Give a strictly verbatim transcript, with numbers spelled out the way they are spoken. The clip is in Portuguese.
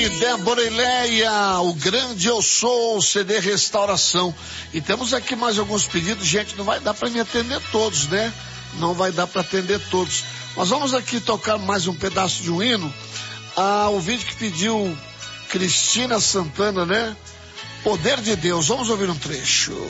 Dani, Débora e Leia, o grande Eu Sou, C D Restauração. E temos aqui mais alguns pedidos, gente, não vai dar para me atender todos, né? Não vai dar para atender todos. Mas vamos aqui tocar mais um pedaço de um hino. Ah, o vídeo que pediu Cristina Santana, né? Poder de Deus. Vamos ouvir um trecho.